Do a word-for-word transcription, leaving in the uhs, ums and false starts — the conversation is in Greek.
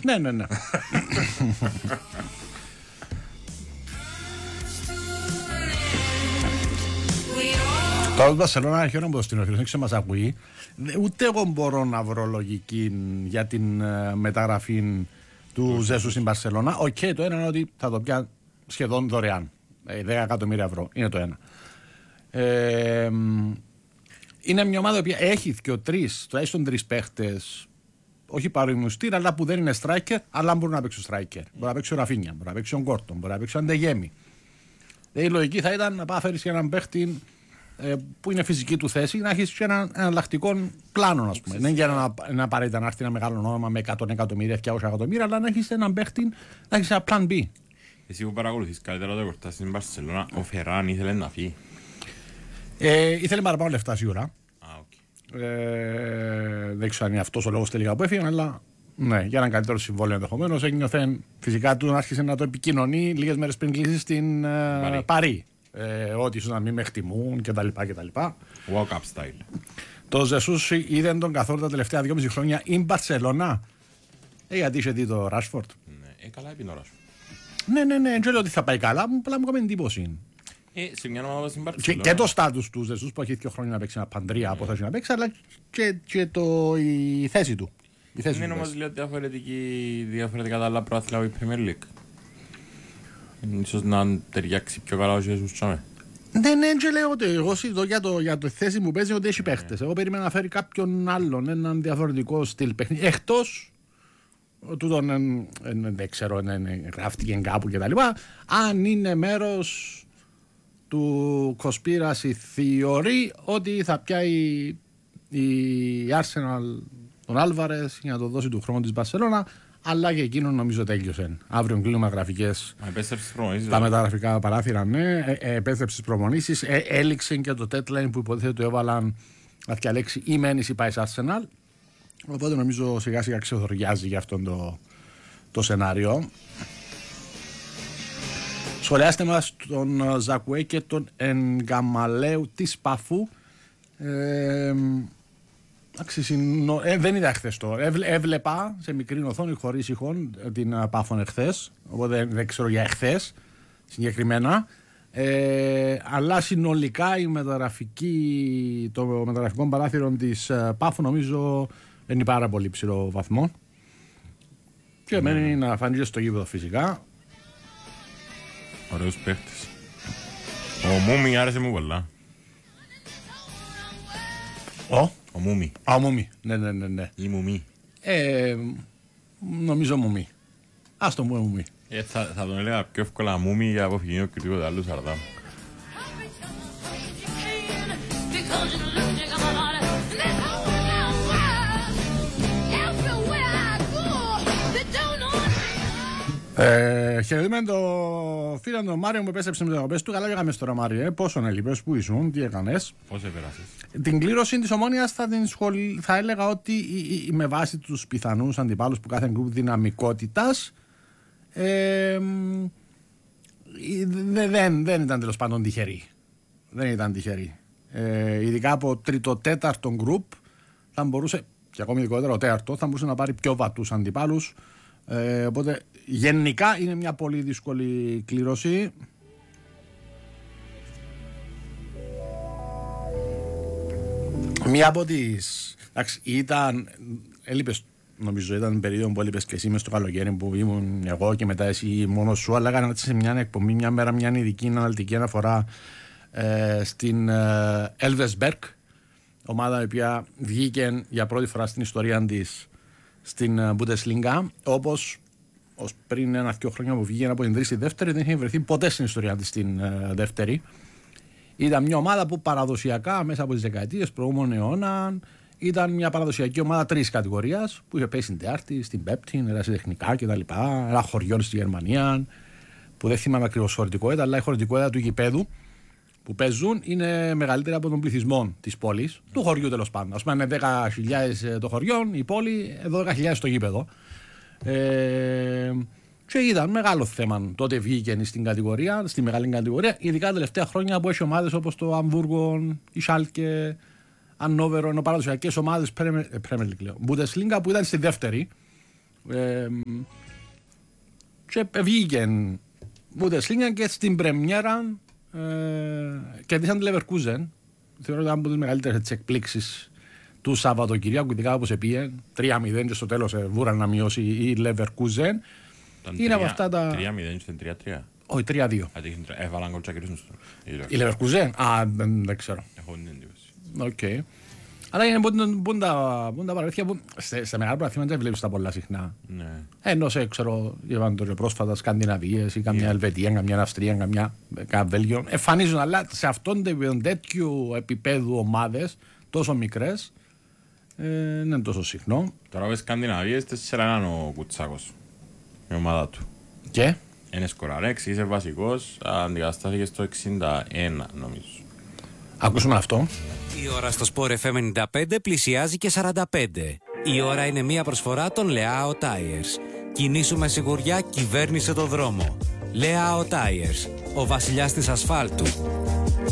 Ναι, ναι, ναι. Τώρα η Μπαρσελόνα χαίρομαι που στην οφείλωση, δεν ξέρω μας ακούει. Ούτε εγώ μπορώ να βρω λογική για την μεταγραφή του Ζεσού στην Μπαρσελόνα. Οκ, okay, το ένα είναι ότι θα το πιάνει σχεδόν δωρεάν. δέκα εκατομμύρια ευρώ είναι το ένα. Ε, είναι μια ομάδα που έχει και ο τρεις, τουλάχιστον τρεις παίχτες, όχι παρόμοιου στυλ, αλλά που δεν είναι striker, αλλά μπορούν να παίξουν striker. Μπορεί να παίξει ο Ραφίνια, μπορεί να παίξει ο Γκόρτον, μπορεί να παίξει ο Αντεγέμι. Η λογική θα ήταν να πάει φέρει και έναν παίχτη ε, που είναι φυσική του θέση, να έχει και έναν εναλλακτικό πλάνο, α πούμε. Δεν είναι για να, να απαραίτητα να έρθει ένα μεγάλο όνομα με εκατό εκατομμύρια, διακόσια εκατομμύρια, αλλά να έχει έναν παίχτη, να έχει ένα plan B. Εσύ που παρακολουθείς καλύτερα το εορτάσιο στην Μπαρσελόνα, ο Φεράν ήθελε να φύγει. Ε, ήθελε παραπάνω λεφτά σίγουρα. Α, okay. ε, δεν ξέρω αν είναι αυτός ο λόγος τελικά που έφυγε, αλλά ναι, για έναν καλύτερο συμβόλαιο ενδεχομένως. Ένιωθε φυσικά του άρχισε να το επικοινωνεί λίγες μέρες πριν κλείσει στην ε, Παρί. Ε, ότι ίσως να μην με εκτιμούν κτλ. Walk-up style. Το Ζεσούς είδε τον καθόλου τα τελευταία δυόμιση χρόνια in Μπαρσελόνα. Ε, γιατί είχε δει το Ράσφορντ. Ναι, ε, καλά επί Ράσφορντ. Ναι, ναι, ναι, δεν λέω ότι θα πάει καλά, απλά μου έκανε εντύπωση. Ε, σε μια ομάδα στην και, και το στάτους του Ζεσούς που έχει δύο χρόνια να παίξει ένα παντρία από θέση να παίξει, αλλά και, και το, η θέση του. Η θέση είναι όμως λίγο διαφορετικά τα άλλα προάθλια από η Premier League. Ίσως να ταιριάξει πιο καλά ο Ζεσούς τσάμε. Ναι, ναι, και λέω ότι εγώ συζητώ για, το, για το θέση που παίζει ότι έχει παίχτες. Εγώ περίμενα να φέρει κάποιον άλλον, έναν διαφορετικό στυλ παιχνίδι. Εκτός τούτον, δεν ξέρω, γράφτηκε κάπου κτλ. Αν είναι μέρος του conspiracy theory ότι θα πιάει η Arsenal τον Άλβαρες για να το δώσει του χρόνου της Μπαρσελόνα, αλλά και εκείνο νομίζω τέλειωσε. Αύριο κλείνουμε γραφικές. Τα μεταγραφικά παράθυρα, ναι. Ε, ε, επέστρεψε στις προμονήσεις. Ε, έληξε και το deadline που υποτίθεται του έβαλαν να διαλέξει ή μένεις ή πάει Arsenal. Οπότε νομίζω σιγά σιγά ξεθοριάζει για αυτό το, το σενάριο. Σχολιάστε μας τον Ζακουέ και τον Εγκαμαλέου της Παφού. Ε, Συνο... Ε, δεν είδα χθες το. Έβλε... Έβλεπα σε μικρή οθόνη χωρίς ηχόν την Πάφων εχθές. Οπότε δεν, δεν ξέρω για εχθές συγκεκριμένα. Ε, αλλά συνολικά η μεταγραφική, το μεταγραφικό παράθυρο της Πάφου νομίζω είναι πάρα πολύ ψηλό βαθμό. Και μένει mm. να φανεί στο γήπεδο φυσικά. Ωραίος παίχτης. Ο Μούμι άρεσε μου πολλά. Ο Ο Μούμι. Α, ο Μούμι. Ναι, ναι, ναι, ναι. Ή Μούμι. Ε, νομίζω Μούμι. Ας το πούμε Μούμι. Ε, θα, θα τον έλεγα πιο εύκολα Μούμι για αποφυγή ο κριτικό άλλου Σαρδάμ. Ε, χαιρετούμε το φίλο τον Μάριο που επέστρεψε με το διακοπές του. Καλά λέγαμε στο Μάριο, ε. Πόσο έλειπες, πού ήσουν, τι έκανες. Πώς έπαιρασες. Την κλήρωση της Ομόνοιας θα, την σχολ... θα έλεγα ότι η, η, με βάση τους πιθανούς αντιπάλους που κάθε γκρουπ δυναμικότητας ε, δε, δεν, δεν ήταν τέλος πάντων τυχερή. Δεν ήταν τυχερή. Ε, ειδικά από τρίτο-τέταρτο γκρουπ θα μπορούσε, και ακόμη ειδικότερα ο τέταρτο, θα μπορούσε να πάρει πιο βατούς αντιπάλους. Ε, οπότε γενικά είναι μια πολύ δύσκολη κλήρωση. Μία από τις, εντάξει, ήταν, έλειπες, νομίζω ήταν περίοδο που έλειπες και εσύ μες στο καλοκαίρι που ήμουν εγώ και μετά εσύ μόνος σου, αλλά έκανα σε μια εκπομπή μια μέρα μια ειδική αναλυτική αναφορά ε, στην ε, Elversberg, ομάδα η οποία βγήκε για πρώτη φορά στην ιστορία της στην Bundesliga, όπως ως πριν ένα-δυο χρόνια που βγήκε από την τρίτη στη δεύτερη, δεν είχε βρεθεί ποτέ στην ιστορία της στην uh, δεύτερη. Ήταν μια ομάδα που παραδοσιακά μέσα από τις δεκαετίες προηγούμενων αιώνα ήταν μια παραδοσιακή ομάδα τρεις κατηγορίας που είχε πέσει στην Τεάρτη, στην Πέπτιν, ερασιτεχνικά κτλ. Ένα χωριό στη Γερμανία που δεν θυμάμαι ακριβώς χωρητικότητα, αλλά η χωρητικότητα του γηπέδου που παίζουν είναι μεγαλύτερη από τον πληθυσμό της πόλης, του χωριού τέλος πάντων. Ας πούμε είναι δέκα χιλιάδες το χωριό, η πόλη, δώδεκα χιλιάδες το γήπεδο. Ε, και ήταν μεγάλο θέμα τότε βγήκε στην κατηγορία, στη μεγάλη κατηγορία, ειδικά τα τελευταία χρόνια που έχει ομάδες όπως το Αμβούργο, η Σάλκε, Ανόβερο, ενώ παραδοσιακές ομάδες Premier League, Bundesliga που ήταν στη δεύτερη. Ε, και βγήκε Bundesliga και στην πρεμιέρα ε, κερδίσαν τη Leverkusen. Θεωρώ ότι ήταν από τις μεγαλύτερες εκπλήξεις του Σαββατοκυριακού, ειδικά όπως επίε τρία μηδέν και στο τέλος βούραν να μειώσει η Leverkusen. Είναι από αυτά τα... τρία μηδέν και τρία τρία. Όχι, τρία δύο. Έβαλαν κόλτσα και ρίχνουν στο. Η Leverkusen, α, δεν, δεν ξέρω. Έχω την εντύπωση. Οκ. Αλλά είναι πόντα παραδείγια που σε μεγάλα πραθήματα δεν βλέπεις τα πολλά συχνά. Ενώ σε, ξέρω, είπαν τώρα πρόσφατα Σκανδιναβίες ή καμιά Ελβετία, καμιά Αυστρία, καμιά Βέλγιο. Εμφανίζουν, αλλά σε αυτόν τον τέτοιου επίπεδου ομάδες, τόσο μικρές, δεν είναι τόσο συχνό. Τώρα με Σκανδιναβίες τέσσερα ένα ο Κουτσάκος, η ομάδα του. Και? Είναι σκοραρέξ, είσαι βασικός, αντικαταστάθηκε στο εξήντα ένα νομίζω. Ακούσουμε αυτό. Η ώρα στο Sport εφ εμ ενενήντα πέντε πλησιάζει και σαράντα πέντε. Η ώρα είναι μια προσφορά των Leao Tires. Κινήσου με σιγουριά, κυβέρνησε το δρόμο. Leao Tires, ο βασιλιάς της ασφάλτου.